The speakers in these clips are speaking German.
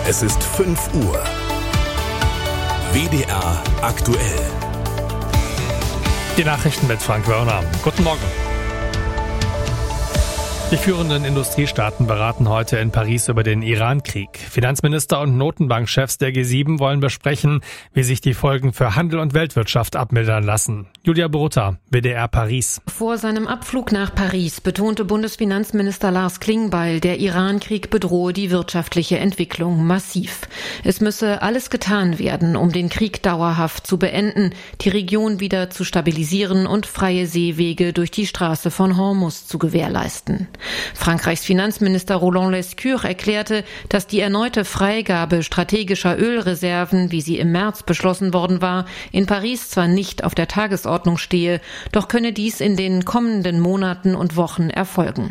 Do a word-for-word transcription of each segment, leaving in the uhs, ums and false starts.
Es ist fünf Uhr. W D R aktuell. Die Nachrichten mit Frank Wörner. Guten Morgen. Die führenden Industriestaaten beraten heute in Paris über den Iran-Krieg. Finanzminister und Notenbankchefs der G sieben wollen besprechen, wie sich die Folgen für Handel und Weltwirtschaft abmildern lassen. Julia Borutta, W D R Paris. Vor seinem Abflug nach Paris betonte Bundesfinanzminister Lars Klingbeil, der Iran-Krieg bedrohe die wirtschaftliche Entwicklung massiv. Es müsse alles getan werden, um den Krieg dauerhaft zu beenden, die Region wieder zu stabilisieren und freie Seewege durch die Straße von Hormuz zu gewährleisten. Frankreichs Finanzminister Roland Lescure erklärte, dass die erneute Freigabe strategischer Ölreserven, wie sie im März beschlossen worden war, in Paris zwar nicht auf der Tagesordnung stehe, doch könne dies in den kommenden Monaten und Wochen erfolgen.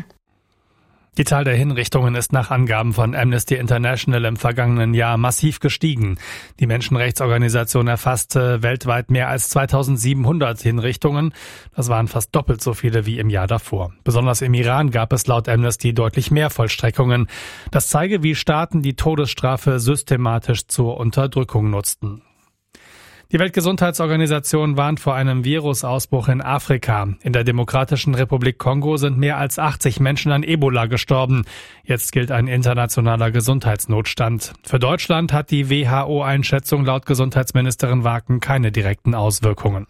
Die Zahl der Hinrichtungen ist nach Angaben von Amnesty International im vergangenen Jahr massiv gestiegen. Die Menschenrechtsorganisation erfasste weltweit mehr als zweitausendsiebenhundert Hinrichtungen. Das waren fast doppelt so viele wie im Jahr davor. Besonders im Iran gab es laut Amnesty deutlich mehr Vollstreckungen. Das zeige, wie Staaten die Todesstrafe systematisch zur Unterdrückung nutzten. Die Weltgesundheitsorganisation warnt vor einem Virusausbruch in Afrika. In der Demokratischen Republik Kongo sind mehr als achtzig Menschen an Ebola gestorben. Jetzt gilt ein internationaler Gesundheitsnotstand. Für Deutschland hat die W H O-Einschätzung laut Gesundheitsministerin Waken keine direkten Auswirkungen.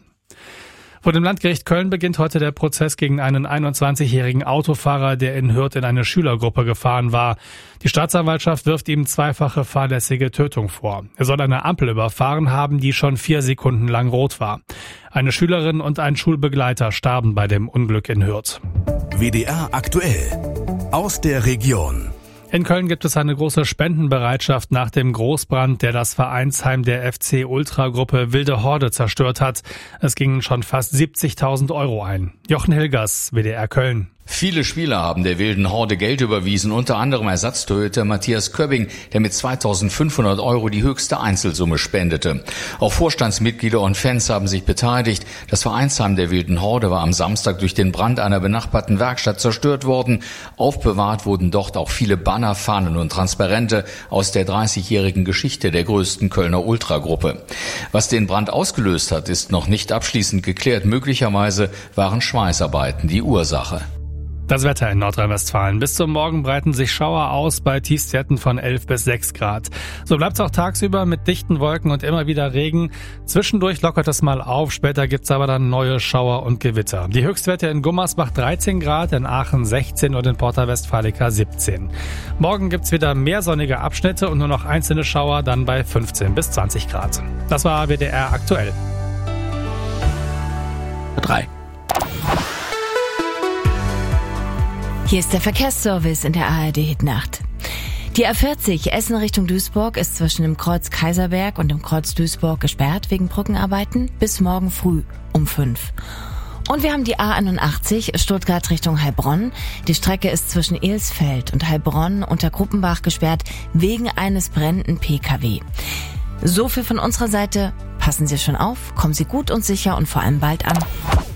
Vor dem Landgericht Köln beginnt heute der Prozess gegen einen einundzwanzigjährigen Autofahrer, der in Hürth in eine Schülergruppe gefahren war. Die Staatsanwaltschaft wirft ihm zweifache fahrlässige Tötung vor. Er soll eine Ampel überfahren haben, die schon vier Sekunden lang rot war. Eine Schülerin und ein Schulbegleiter starben bei dem Unglück in Hürth. W D R aktuell. Aus der Region. In Köln gibt es eine große Spendenbereitschaft nach dem Großbrand, der das Vereinsheim der F C-Ultra-Gruppe Wilde Horde zerstört hat. Es gingen schon fast siebzigtausend Euro ein. Jochen Hilgers, W D R Köln. Viele Spieler haben der Wilden Horde Geld überwiesen, unter anderem Ersatztorhüter Matthias Köbbing, der mit zweitausendfünfhundert Euro die höchste Einzelsumme spendete. Auch Vorstandsmitglieder und Fans haben sich beteiligt. Das Vereinsheim der Wilden Horde war am Samstag durch den Brand einer benachbarten Werkstatt zerstört worden. Aufbewahrt wurden dort auch viele Banner, Fahnen und Transparente aus der dreißigjährigen Geschichte der größten Kölner Ultragruppe. Was den Brand ausgelöst hat, ist noch nicht abschließend geklärt. Möglicherweise waren Schweißarbeiten die Ursache. Das Wetter in Nordrhein-Westfalen. Bis zum Morgen breiten sich Schauer aus bei Tiefstwerten von elf bis sechs Grad. So bleibt es auch tagsüber mit dichten Wolken und immer wieder Regen. Zwischendurch lockert es mal auf, später gibt's aber dann neue Schauer und Gewitter. Die Höchstwerte in Gummersbach dreizehn Grad, in Aachen sechzehn und in Porta Westfalica siebzehn. Morgen gibt's wieder mehr sonnige Abschnitte und nur noch einzelne Schauer, dann bei fünfzehn bis zwanzig Grad. Das war W D R aktuell. drei. Hier ist der Verkehrsservice in der A R D-Hitnacht. Die A vierzig Essen Richtung Duisburg ist zwischen dem Kreuz Kaiserberg und dem Kreuz Duisburg gesperrt wegen Brückenarbeiten bis morgen früh um fünf. Und wir haben die A einundachtzig Stuttgart Richtung Heilbronn. Die Strecke ist zwischen Ilsfeld und Heilbronn unter Gruppenbach gesperrt wegen eines brennenden P K W. So viel von unserer Seite. Passen Sie schon auf, kommen Sie gut und sicher und vor allem bald an.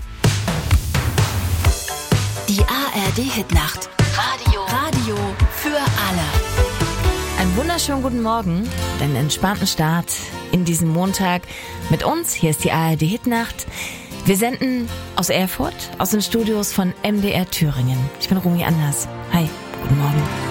Die A R D-Hitnacht. Radio. Radio für alle. Einen wunderschönen guten Morgen, einen entspannten Start in diesen Montag mit uns. Hier ist die A R D-Hitnacht. Wir senden aus Erfurt, aus den Studios von M D R Thüringen. Ich bin Rumi Anders. Hi, guten Morgen.